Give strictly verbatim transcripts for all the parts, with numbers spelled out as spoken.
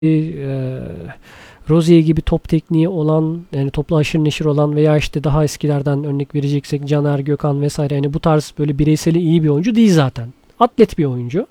e, Rozier gibi top tekniği olan, yani topla haşır neşir olan veya işte daha eskilerden örnek vereceksek Caner, Gökhan vesaire, yani bu tarz böyle bireyseli iyi bir oyuncu değil zaten. Atlet bir oyuncu.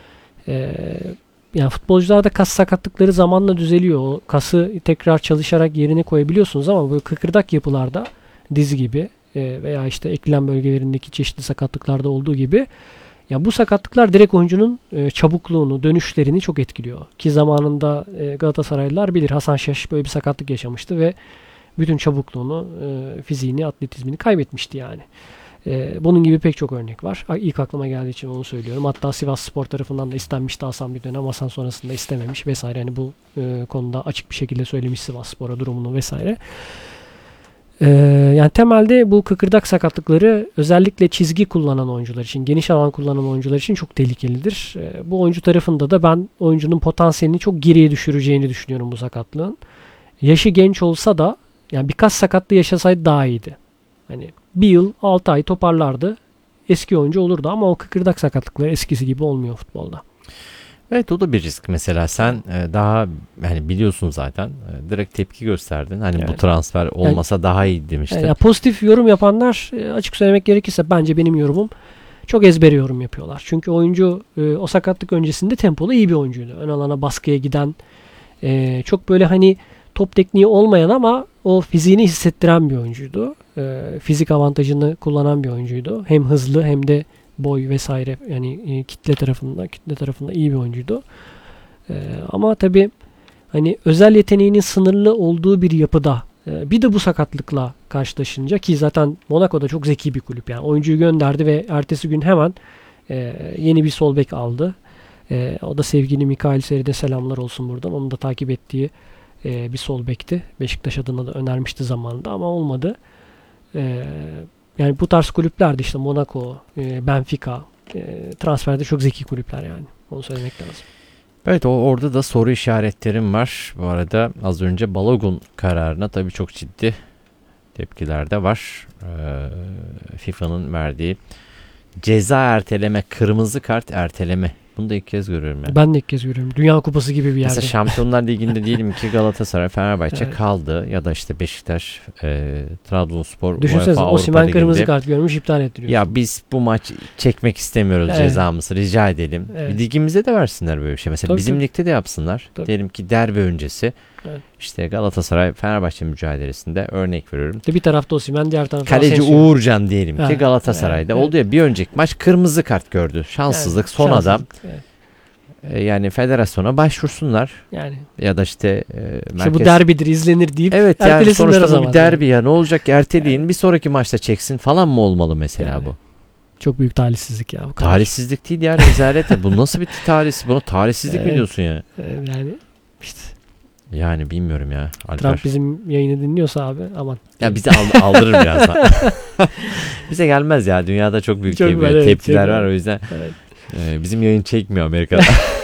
E, Yani futbolcularda kas sakatlıkları zamanla düzeliyor. O kası tekrar çalışarak yerine koyabiliyorsunuz ama böyle kıkırdak yapılarda, diz gibi e, veya işte eklem bölgelerindeki çeşitli sakatlıklarda olduğu gibi, ya bu sakatlıklar direkt oyuncunun e, çabukluğunu, dönüşlerini çok etkiliyor. Ki zamanında e, Galatasaraylılar bilir, Hasan Şaş böyle bir sakatlık yaşamıştı ve bütün çabukluğunu, e, fiziğini, atletizmini kaybetmişti yani. E, bunun gibi pek çok örnek var. A- İlk aklıma geldiği için onu söylüyorum. Hatta Sivasspor tarafından da istenmişti Hasan bir dönem. Hasan sonrasında istememiş vesaire. Yani bu e, konuda açık bir şekilde söylemiş Sivasspor'a durumunu vesaire. Ee, Yani temelde bu kıkırdak sakatlıkları özellikle çizgi kullanan oyuncular için, geniş alan kullanan oyuncular için çok tehlikelidir. Ee, bu oyuncu tarafında da ben oyuncunun potansiyelini çok geriye düşüreceğini düşünüyorum bu sakatlığın. Yaşı genç olsa da, yani birkaç sakatlığı yaşasaydı daha iyiydi. Hani bir yıl altı ay toparlardı. Eski oyuncu olurdu ama o kıkırdak sakatlıkları eskisi gibi olmuyor futbolda. Evet, o da bir risk. Mesela sen e, daha hani biliyorsun zaten e, direkt tepki gösterdin. Hani bu Yani, transfer olmasa daha iyi demiştin. yani pozitif yorum yapanlar, e, açık söylemek gerekirse bence benim yorumum, çok ezbere yorum yapıyorlar. Çünkü oyuncu e, o sakatlık öncesinde tempolu iyi bir oyuncuydu. Ön alana baskıya giden, e, çok böyle hani top tekniği olmayan ama o fiziğini hissettiren bir oyuncuydu. E, fizik avantajını kullanan bir oyuncuydu. Hem hızlı hem de boy vesaire, yani e, kitle tarafında kitle tarafında iyi bir oyuncuydu. E, ama tabii hani özel yeteneğinin sınırlı olduğu bir yapıda, e, bir de bu sakatlıkla karşılaşınca, ki zaten Monaco'da çok zeki bir kulüp, yani oyuncuyu gönderdi ve ertesi gün hemen e, yeni bir sol bek aldı. E, o da sevgili Mikail Seri'de selamlar olsun buradan. Onun da takip ettiği e, bir sol bekti. Beşiktaş adına da önermişti zamanında ama olmadı. E, Yani bu tarz kulüpler de işte Monaco, e, Benfica, e, transferde çok zeki kulüpler yani. Onu söylemek lazım. Evet, o orada da soru işaretlerim var. Bu arada az önce Balogun kararına tabii çok ciddi tepkiler de var. Ee, FIFA'nın verdiği ceza erteleme, kırmızı kart erteleme. Bunu da ilk kez görüyorum yani. Ben de ilk kez görüyorum. Dünya Kupası gibi bir yerde. Mesela Şampiyonlar Ligi'nde diyelim ki Galatasaray, Fenerbahçe Evet. kaldı ya da işte Beşiktaş, e, Trabzonspor Düşünsenize, UEFA Avrupa Osimhen kırmızı Ligi'nde. kart görmüş, iptal ettiriyor. Ya biz bu maç çekmek istemiyoruz, Evet. cezamızı rica edelim. Evet. Ligimize de versinler böyle bir şey. Mesela Tabii, bizim tabii. ligde de yapsınlar. Tabii. Diyelim ki derbi öncesi. Evet. İşte Galatasaray Fenerbahçe mücadelesinde örnek veriyorum. Bir tarafta Osimhen, diğer tarafta Kaleci Asensio. Uğurcan diyelim ki Evet, Galatasaray'da evet, oldu ya, bir önceki maç kırmızı kart gördü. Şanssızlık, Yani son adam. şanssızlık, evet. E, yani federasyona başvursunlar. Yani Ya da işte e, işte merkez... bu derbidir, izlenir deyip Evet, yani ertelesinler o sonuçta bu zaman. bir derbi ya, ne olacak, erteleyin, bir sonraki maçta çeksin falan mı olmalı mesela Yani. bu? Çok büyük talihsizlik ya. Bu kadar. Talihsizlik değil ya, rezalet ya. Bu nasıl bir talihsiz? Bunu talihsizlik mi Evet. diyorsun ya? Ee, Yani işte Yani bilmiyorum ya. Alper. Trump bizim yayını dinliyorsa abi aman. Ya bizi al- aldırır birazdan. Bize gelmez ya. Dünyada çok büyük Çok tep- var, evet, tepkiler çok var. var. O yüzden Evet. e, bizim yayın çekmiyor Amerika'da.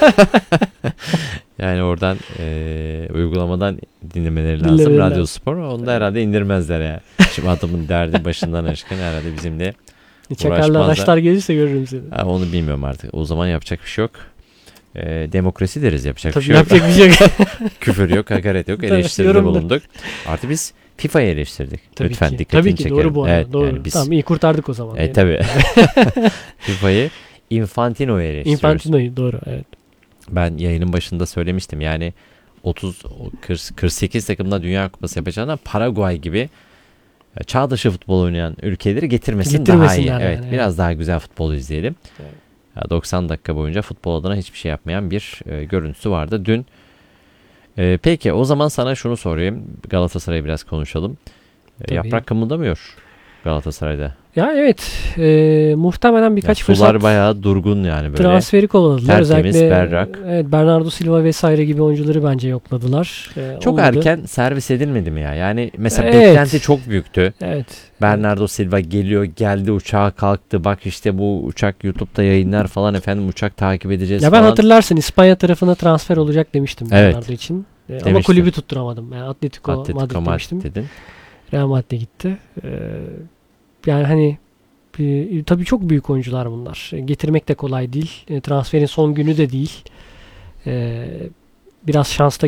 Yani oradan e, uygulamadan dinlemeleri lazım. Dinlemeleri Radyo lazım. Spor. Onu da herhalde indirmezler ya. Şimdi adamın derdi başından aşkın, herhalde bizimle Çakarlı uğraşmazlar. araçlar gelirse görürüm seni. Ha, onu bilmiyorum artık. O zaman yapacak bir şey yok. E, demokrasi deriz, yapacak Tabii bir şey yok. yapacak bir şey yok. Küfür yok, hakaret yok, Tabii, eleştiride yorumda. bulunduk. Artı biz FIFA'yı eleştirdik. Tabii Lütfen ki. dikkatini Tabii ki çekerim. doğru bu arada. Evet, doğru. yani biz, Tamam, iyi kurtardık o zaman. e, Yani. tabii. FIFA'yı, Infantino'yu eleştiriyoruz. Infantino'yu, doğru, evet. Ben yayının başında söylemiştim. Yani otuz kırk, kırk sekiz takımda Dünya Kupası yapacağına Paraguay gibi çağ dışı futbol oynayan ülkeleri getirmesin daha iyi. Getirmesinler Evet, yani, biraz daha güzel futbol izleyelim. Evet. Ya doksan dakika boyunca futbol adına hiçbir şey yapmayan bir e, görüntüsü vardı dün. E, peki o zaman sana şunu sorayım. Galatasaray'ı biraz konuşalım. E, Tabii. yaprak kımıldamıyor Galatasaray'da. Ya evet, e, muhtemelen birkaç Ya fırsat sular bayağı durgun yani böyle. transferi kovaladılar. tertemiz, Özellikle berrak. evet, Bernardo Silva vesaire gibi oyuncuları bence yokladılar. E, Çok olmadı. erken servis edilmedi mi ya? Yani mesela Evet. beklenti çok büyüktü. Evet. Bernardo Silva geliyor, geldi, uçağa kalktı. Bak işte bu uçak YouTube'da yayınlar falan, efendim uçak takip edeceğiz Ya ben falan. hatırlarsın, İspanya tarafına transfer olacak demiştim Evet. Bernardo için. E, ama Demiştin. kulübü tutturamadım. Yani Atletico, Atletico Madrid Madrid demiştim. dedin. Real Madrid'e gitti. E, yani hani e, tabii çok büyük oyuncular bunlar. E, getirmek de kolay değil. E, transferin son günü de değil. E, biraz şans da